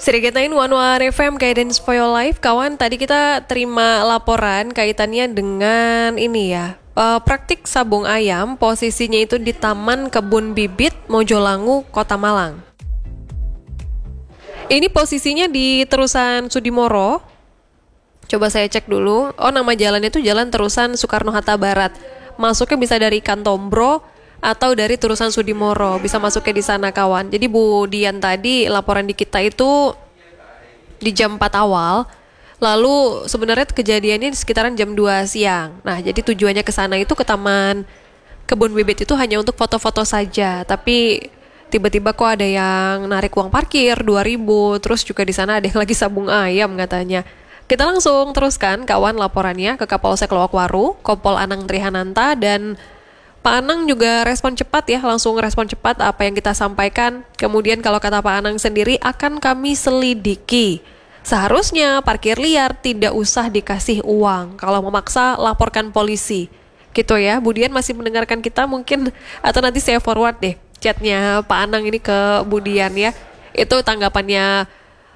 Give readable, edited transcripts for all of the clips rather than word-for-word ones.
Sedikit 911 FM Guidance for Your Life. Kawan, tadi kita terima laporan kaitannya dengan ini ya, praktik sabung ayam. Posisinya itu di Taman Kebun Bibit Mojolangu, Kota Malang. Ini posisinya di terusan Sudimoro. Coba saya cek dulu. Oh, nama jalannya itu Jalan Terusan Soekarno-Hatta Barat. Masuknya bisa dari Ikan Tombro atau dari terusan Sudimoro, bisa masuknya di sana kawan. Jadi Bu Dian tadi laporan di kita itu di jam 4 awal. Lalu sebenarnya kejadiannya di sekitaran jam 2 siang. Nah, jadi tujuannya ke sana itu ke Taman Kebun Bibit itu hanya untuk foto-foto saja. Tapi tiba-tiba kok ada yang narik uang parkir 2.000, terus juga di sana ada yang lagi sabung ayam katanya. Kita langsung teruskan kawan laporannya ke Kapolsek Lowokwaru, Kompol Anang Trihananta, dan Pak Anang juga respon cepat ya, langsung respon cepat apa yang kita sampaikan. Kemudian kalau kata Pak Anang sendiri akan kami selidiki. Seharusnya parkir liar tidak usah dikasih uang. Kalau memaksa laporkan polisi. Gitu ya, Bu Dian masih mendengarkan kita mungkin, atau nanti saya forward deh chatnya Pak Anang ini ke Bu Dian ya. Itu tanggapannya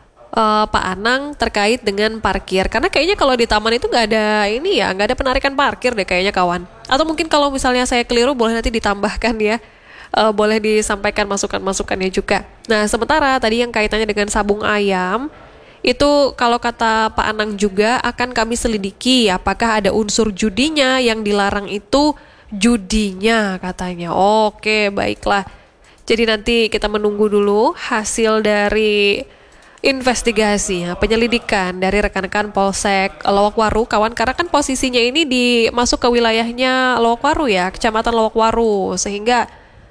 Pak Anang terkait dengan parkir. Karena kayaknya kalau di taman itu nggak ada ini ya, nggak ada penarikan parkir deh kayaknya kawan. Atau mungkin kalau misalnya saya keliru boleh nanti ditambahkan ya, boleh disampaikan masukan-masukannya juga. Nah sementara tadi yang kaitannya dengan sabung ayam, itu kalau kata Pak Anang juga akan kami selidiki apakah ada unsur judinya, yang dilarang itu judinya katanya. Oke baiklah. Jadi nanti kita menunggu dulu hasil dari investigasi, penyelidikan dari rekan-rekan Polsek Lowokwaru kawan, karena kan posisinya ini masuk ke wilayahnya Lowokwaru ya, Kecamatan Lowokwaru, sehingga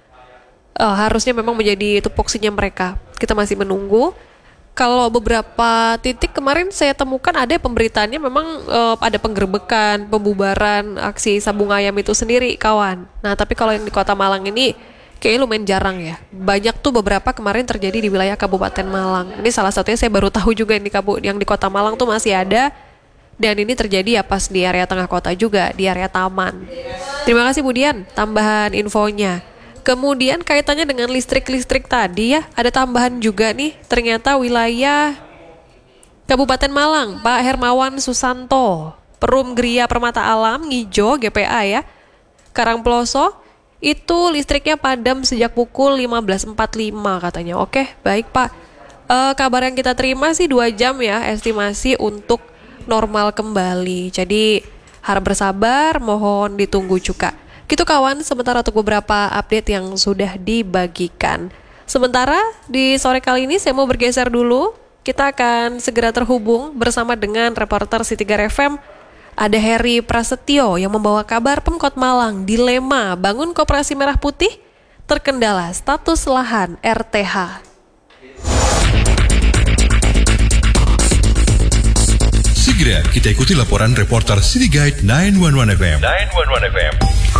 harusnya memang menjadi tupoksinya mereka. Kita masih menunggu. Kalau beberapa titik kemarin saya temukan ada pemberitaannya memang ada penggerbekan, pembubaran aksi sabung ayam itu sendiri kawan. Nah tapi kalau yang di Kota Malang ini kayaknya lumayan jarang ya. Banyak tuh beberapa kemarin terjadi di wilayah Kabupaten Malang. Ini salah satunya saya baru tahu juga yang di Kota Malang tuh masih ada. Dan ini terjadi ya pas di area tengah kota juga, di area taman. Terima kasih Bu Dian, tambahan infonya. Kemudian kaitannya dengan listrik tadi ya, ada tambahan juga nih. Ternyata wilayah Kabupaten Malang, Pak Hermawan Susanto, Perum Gria Permata Alam, Ngijo, GPA ya, Karangploso, itu listriknya padam sejak pukul 15.45 katanya. Oke, baik Pak. Kabar yang kita terima sih 2 jam ya estimasi untuk normal kembali. Jadi harap bersabar, mohon ditunggu juga. Gitu kawan, sementara untuk beberapa update yang sudah dibagikan. Sementara di sore kali ini saya mau bergeser dulu. Kita akan segera terhubung bersama dengan reporter City3 FM. Ada Heri Prasetyo yang membawa kabar Pemkot Malang dilema bangun koperasi merah putih terkendala status lahan RTH. Segera kita ikuti laporan reporter City Guide 911 FM. 911 FM.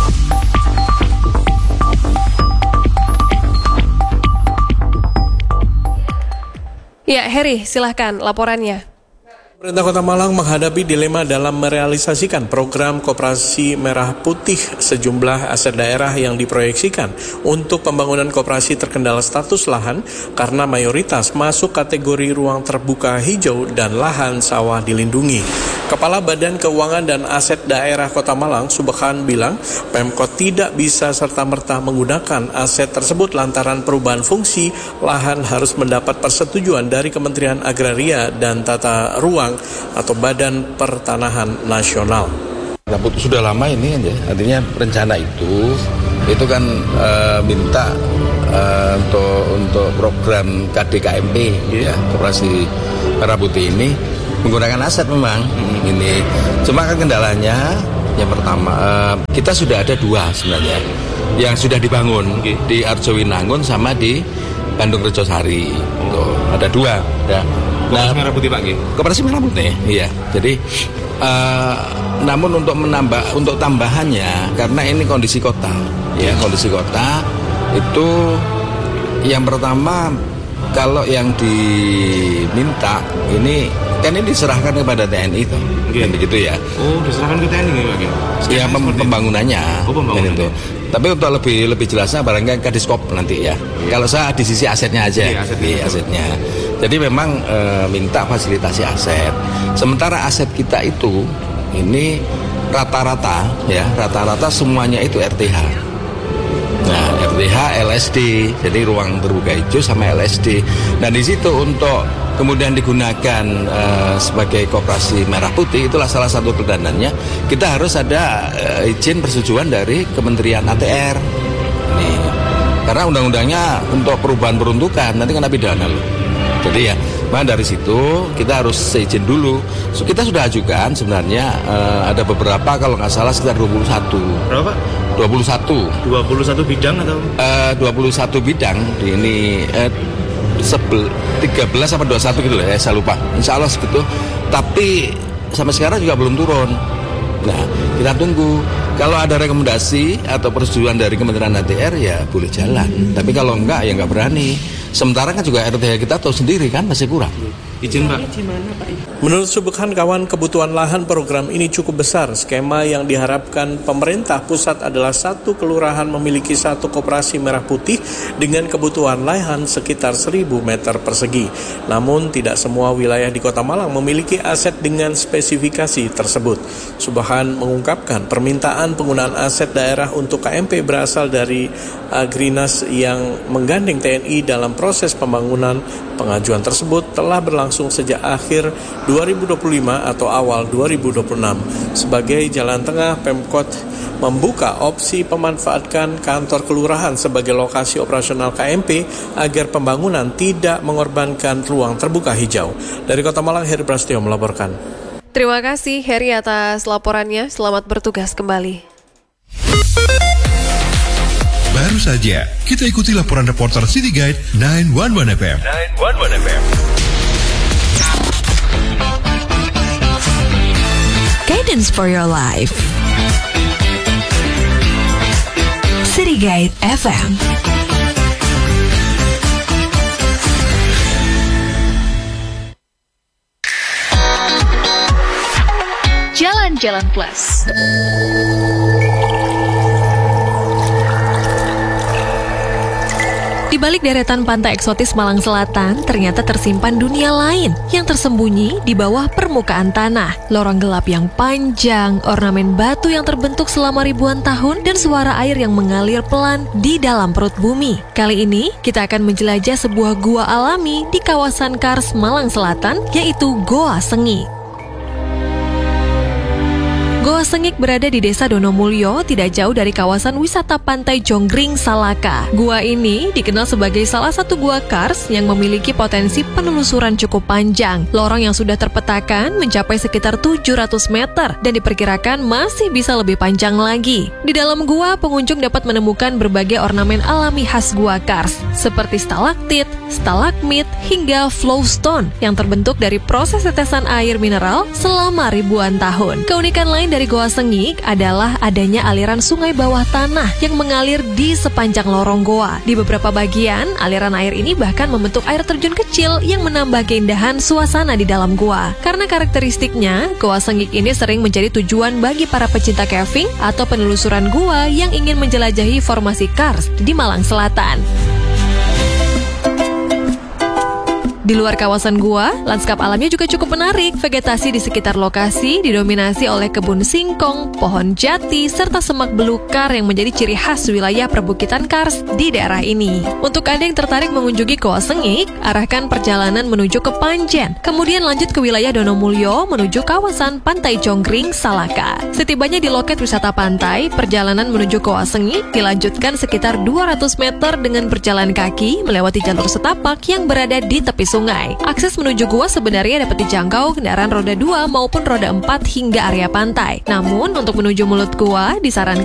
Ya, Heri, silahkan laporannya. Pemerintah Kota Malang menghadapi dilema dalam merealisasikan program Koperasi Merah Putih. Sejumlah aset daerah yang diproyeksikan untuk pembangunan koperasi terkendala status lahan karena mayoritas masuk kategori ruang terbuka hijau dan lahan sawah dilindungi. Kepala Badan Keuangan dan Aset Daerah Kota Malang, Subhan, bilang Pemkot tidak bisa serta-merta menggunakan aset tersebut lantaran perubahan fungsi lahan harus mendapat persetujuan dari Kementerian Agraria dan Tata Ruang atau Badan Pertanahan Nasional. Sudah lama ini ya, artinya rencana itu kan minta untuk program KDKMP ya, Koperasi Merah Putih ini menggunakan aset memang ini. Cuma kan kendalanya yang pertama kita sudah ada 2 sebenarnya yang sudah dibangun di Arjowinangun sama di Bandung Rejosari. Ada 2 ya. Koperasi Merah Putih Pak. Koperasi Merah Putih, iya. Jadi namun untuk tambahannya karena ini kondisi kota, ya kondisi kota itu yang pertama kalau yang diminta ini kan ini diserahkan kepada TNI itu, kan begitu ya? Oh, diserahkan ke TNI ya, ya pembangunannya. Oh, pembangunan itu. Tapi untuk lebih jelasnya barangkali Kadiskop nanti ya. Kalau saya di sisi asetnya aja, asetnya. Jadi memang minta fasilitasi aset. Sementara aset kita itu ini rata-rata semuanya itu RTH. Nah, RTH, LSD, jadi ruang terbuka hijau sama LSD. Dan di situ untuk kemudian digunakan sebagai koperasi merah putih, itulah salah satu perdananya. Kita harus ada izin persetujuan dari Kementerian ATR. Nih, karena undang-undangnya untuk perubahan peruntukan nanti kena pidana loh. Jadi ya, dari situ kita harus seizin dulu. So, kita sudah ajukan sebenarnya ada beberapa, kalau nggak salah sekitar 21. Berapa? 21 bidang atau? 21 bidang di ini 13 sama 21 gitu loh ya, saya lupa. Insya Allah segitu. Tapi sampai sekarang juga belum turun. Nah, kita tunggu. Kalau ada rekomendasi atau persetujuan dari Kementerian ATR ya boleh jalan. Tapi kalau enggak ya enggak berani. Sementara kan juga RTH kita tahu sendiri kan masih kurang. Izin Pak. Menurut Subhan Kawan, kebutuhan lahan program ini cukup besar. Skema yang diharapkan pemerintah pusat adalah satu kelurahan memiliki satu koperasi merah putih dengan kebutuhan lahan sekitar 1.000 meter persegi. Namun tidak semua wilayah di Kota Malang memiliki aset dengan spesifikasi tersebut. Subhan mengungkapkan permintaan penggunaan aset daerah untuk KMP berasal dari Agrinas yang menggandeng TNI dalam proses pembangunan. Pengajuan tersebut telah berlangsung sejak akhir 2025 atau awal 2026. Sebagai jalan tengah, Pemkot membuka opsi memanfaatkan kantor kelurahan sebagai lokasi operasional KMP agar pembangunan tidak mengorbankan ruang terbuka hijau. Dari Kota Malang, Heri Prasetyo melaporkan. Terima kasih Heri atas laporannya. Selamat bertugas kembali. Baru saja kita ikuti laporan reporter City Guide 911 FM. Guidance for your life. City Guide FM. Jalan-jalan plus. Di balik deretan pantai eksotis Malang Selatan, ternyata tersimpan dunia lain yang tersembunyi di bawah permukaan tanah. Lorong gelap yang panjang, ornamen batu yang terbentuk selama ribuan tahun, dan suara air yang mengalir pelan di dalam perut bumi. Kali ini, kita akan menjelajah sebuah gua alami di kawasan Kars, Malang Selatan, yaitu Goa Sengik. Goa Sengik berada di Desa Donomulyo, tidak jauh dari kawasan wisata Pantai Jonggring, Salaka. Gua ini dikenal sebagai salah satu gua Kars yang memiliki potensi penelusuran cukup panjang. Lorong yang sudah terpetakan mencapai sekitar 700 meter dan diperkirakan masih bisa lebih panjang lagi. Di dalam gua, pengunjung dapat menemukan berbagai ornamen alami khas gua Kars, seperti stalaktit, stalagmit, hingga flowstone yang terbentuk dari proses tetesan air mineral selama ribuan tahun. Keunikan lain dari Goa Sengik adalah adanya aliran sungai bawah tanah yang mengalir di sepanjang lorong goa. Di beberapa bagian, aliran air ini bahkan membentuk air terjun kecil yang menambah keindahan suasana di dalam goa. Karena karakteristiknya, Goa Sengik ini sering menjadi tujuan bagi para pecinta caving atau penelusuran gua yang ingin menjelajahi formasi Kars di Malang Selatan. Di luar kawasan gua, lanskap alamnya juga cukup menarik. Vegetasi di sekitar lokasi didominasi oleh kebun singkong, pohon jati, serta semak belukar yang menjadi ciri khas wilayah perbukitan Kars di daerah ini. Untuk Anda yang tertarik mengunjungi Goa Sengik, arahkan perjalanan menuju ke Panjen, kemudian lanjut ke wilayah Donomulyo menuju kawasan Pantai Jonggring, Salaka. Setibanya di loket wisata pantai, perjalanan menuju Goa Sengik dilanjutkan sekitar 200 meter dengan berjalan kaki melewati jalur setapak yang berada di tepi sungai. Akses menuju gua sebenarnya dapat dijangkau kendaraan roda 2 maupun roda 4 hingga area pantai. Namun, untuk menuju mulut gua disarankan